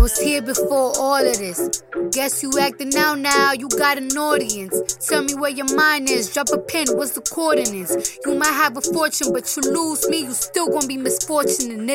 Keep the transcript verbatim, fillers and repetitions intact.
was here before all of this. Guess you acting now, now, you got an audience. Tell me where your mind is, drop a pin, what's the coordinates? You might have a fortune, but you lose me, you still gonna be misfortunate, nigga.